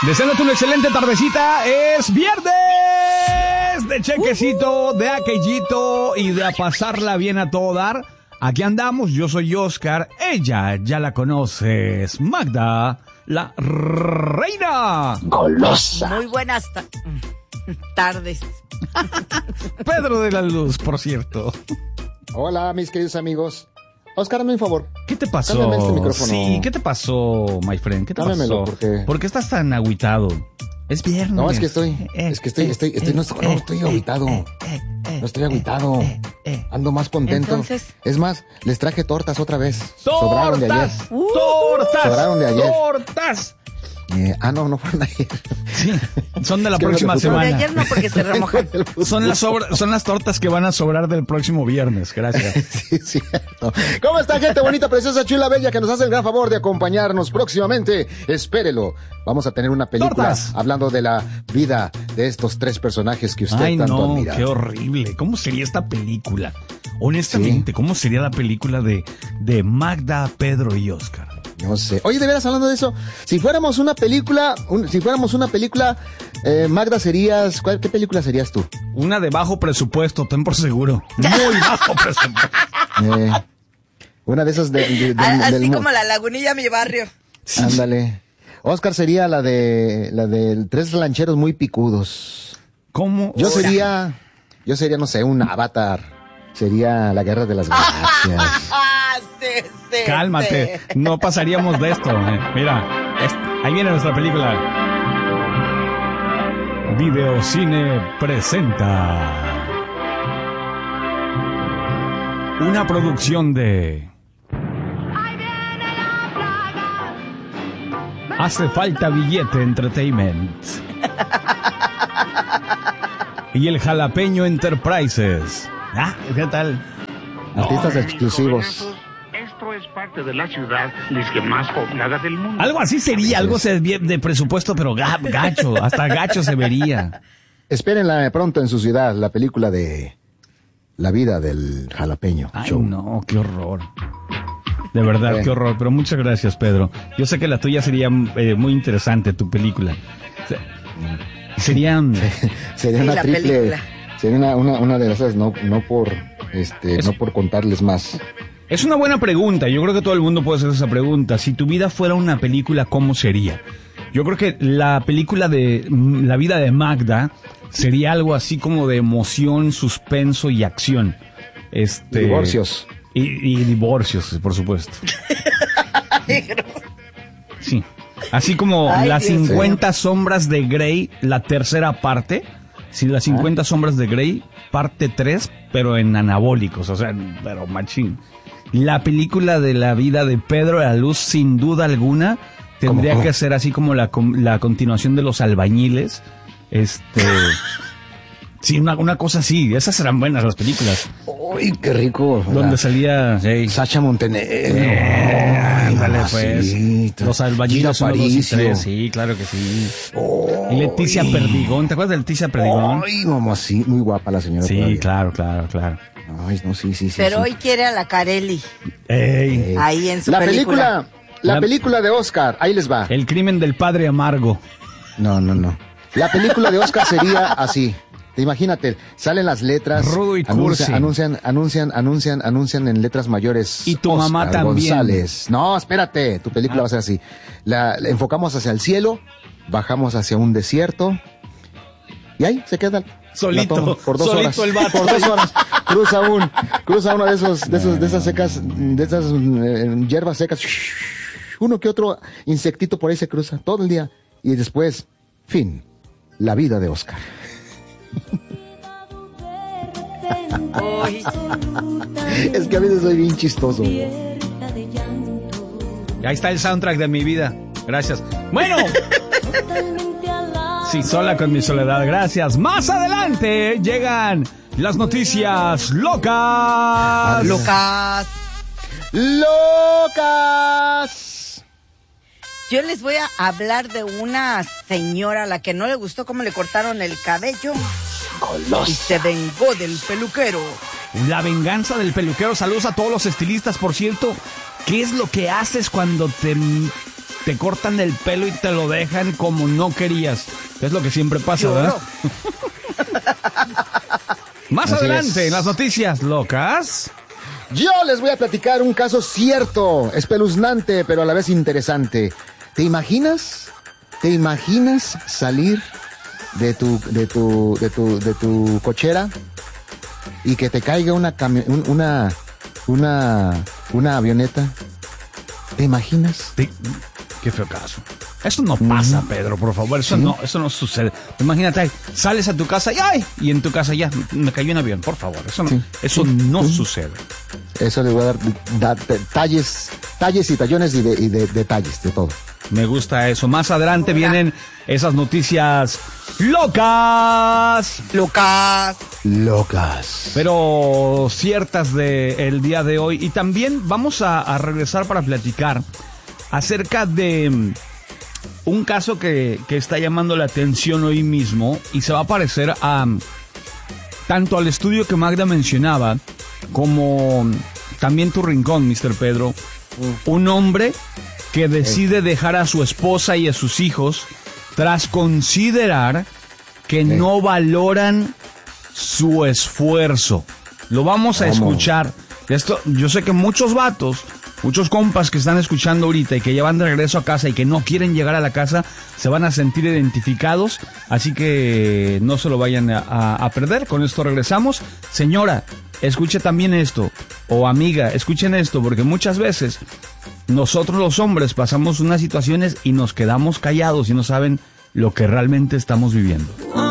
Deseándote una excelente tardecita. Es viernes de chequecito, de aquellito y de a pasarla bien a todo dar. Aquí andamos, yo soy Oscar, ella ya la conoces, Magda, la reina golosa. Muy buenas tardes. Pedro de la Luz, por cierto. Hola, mis queridos amigos. Oscar, hazme un favor. ¿Qué te pasó? Cámbiame este micrófono. Sí, ¿qué te pasó, my friend? ¿Qué te Cámbiamelo, pasó? porque... ¿Por qué estás tan agüitado? Es viernes. No, es que estoy agüitado. No estoy agüitado. Ando más contento. Entonces... Es más, les traje tortas otra vez. ¡Tortas! Sobraron de ayer. ¡Tortas! Sobraron de ayer. ¡Tortas! No fueron de ayer. Sí, son de la Es que próxima no se No, semana. de ayer no, porque se remojan. Son las tortas que van a sobrar del próximo viernes. Gracias. Sí, cierto. ¿Cómo está, gente bonita, preciosa, chula, bella, que nos hace el gran favor de acompañarnos próximamente? Espérelo. Vamos a tener una película ¡Tortas! hablando de la vida de estos tres personajes que usted Ay, tanto no, admira. qué horrible. ¿Cómo sería esta película? Honestamente, ¿cómo sería la película de Magda, Pedro y Oscar? No sé. Oye, de veras, hablando de eso, si fuéramos una película, Magda serías, ¿qué película serías tú? Una de bajo presupuesto, ten por seguro. Muy bajo presupuesto. Una de esas Así como la Lagunilla, mi barrio. Ándale. Oscar sería la de tres rancheros muy picudos. ¿Cómo? Yo sería, no sé, un Avatar. Sería la Guerra de las Galaxias. Sí. Cálmate, no pasaríamos de esto. Mira, ahí viene nuestra película. Videocine presenta una producción de Hace Falta Billete Entertainment y el Jalapeño Enterprises. ¿Qué tal? Artistas exclusivos. Esto es parte de la ciudad más poblada del mundo. Algo así sería, algo de presupuesto, pero gacho, hasta gacho se vería. Espérenla pronto en su ciudad, la película de La vida del jalapeño. Ay, show. no, qué horror. De verdad, qué horror. Pero muchas gracias, Pedro. Yo sé que la tuya sería muy interesante, tu película. Sería una la triple. película. Sería una de esas, no por contarles más. Es una buena pregunta. Yo creo que todo el mundo puede hacer esa pregunta. Si tu vida fuera una película, ¿cómo sería? Yo creo que la película de La vida de Magda sería algo así como de emoción, suspenso y acción. Divorcios. Y divorcios, por supuesto. Sí. Así como las 50 sombras de Grey, la tercera parte. Sí, las 50 sombras de Grey, parte 3, pero en anabólicos, o sea, pero machín. La película de la vida de Pedro de la Luz, sin duda alguna, tendría que ser así como la continuación de Los Albañiles. Sí, una cosa así. Esas serán buenas las películas. ¡Uy, qué rico! Donde salía Sacha Montenegro. Ándale, pues. Sí, Los Albañiles 1, 2 y 3. Sí, claro que sí. Oh, Y Leticia Perdigón. ¿Te acuerdas de Leticia Perdigón? Ay, mamá, sí. Muy guapa la señora. Sí, todavía. claro. Ay, no, sí. Pero sí. hoy quiere a la Carelli. Ey. Ahí en su La película. película de Oscar, ahí les va. El crimen del padre amargo. No. La película de Oscar sería así. Imagínate, salen las letras. Rudo y cursi. Anuncian en letras mayores. Y tu Oscar mamá también. González. No, espérate, tu película va a ser así. La enfocamos hacia el cielo, bajamos hacia un desierto. Y ahí se queda. Solito, la toma por 2 solito horas. el vato. Por 2 horas. Cruza uno de esas secas, de esas hierbas secas. Uno que otro insectito por ahí se cruza todo el día. Y después, fin, la vida de Oscar. Es que a veces soy bien chistoso. Ahí está el soundtrack de mi vida. Gracias. Bueno. Sí, sola con mi soledad. Gracias. Más adelante llegan las noticias locas. Locas. Yo les voy a hablar de una señora a la que no le gustó cómo le cortaron el cabello. Golosa. Y se vengó del peluquero. La venganza del peluquero. Saludos a todos los estilistas, por cierto. ¿Qué es lo que haces cuando te cortan el pelo y te lo dejan como no querías. Es lo que siempre pasa, ¿verdad? Más Así adelante, es. en las noticias locas. Yo les voy a platicar un caso cierto, espeluznante, pero a la vez interesante. ¿Te imaginas salir de tu cochera y que te caiga una avioneta? ¿Te imaginas? Qué feo caso. Eso no pasa, Pedro, por favor. Eso no sucede. Imagínate, sales a tu casa y ¡ay! Y en tu casa ya me cayó un avión, por favor. Eso no sucede. Eso les voy a dar talles y tallones y detalles de todo. Me gusta eso. Más adelante vienen esas noticias locas. Locas. Pero ciertas del día de hoy. Y también vamos a regresar para platicar acerca de un caso que está llamando la atención hoy mismo y se va a parecer a tanto al estudio que Magda mencionaba como también tu rincón, Mr. Pedro. Un hombre que decide dejar a su esposa y a sus hijos tras considerar que no valoran su esfuerzo. Lo vamos a escuchar. Esto, yo sé que muchos vatos, muchos compas que están escuchando ahorita y que ya van de regreso a casa y que no quieren llegar a la casa, se van a sentir identificados, así que no se lo vayan a perder. Con esto regresamos. Señora, escuche también esto, o amiga, escuchen esto, porque muchas veces nosotros los hombres pasamos unas situaciones y nos quedamos callados y no saben lo que realmente estamos viviendo.